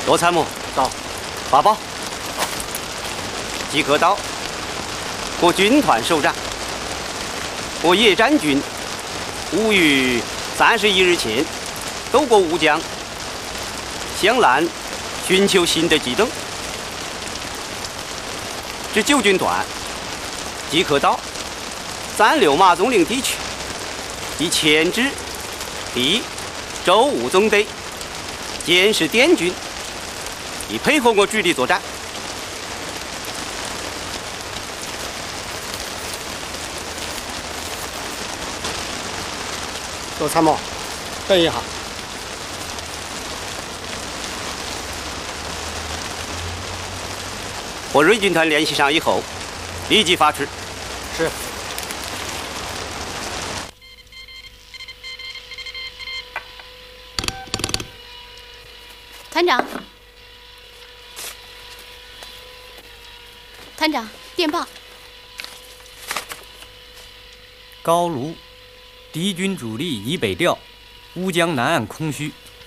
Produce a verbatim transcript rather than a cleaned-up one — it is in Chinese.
罗参谋到， 发报。即刻到。我军团首长，我野战军吾于三十一日前渡过乌江，向南寻求新的机动。至九军团即刻到，暂留马宗岭地区，已牵制敌周吴纵队，监视滇军，以配合我主力作战。 罗参谋，等一下。 和瑞军团联系上以后，立即发出。 是。 团长，团长，电报。 高卢，敌军主力已北调，乌江南岸空虚，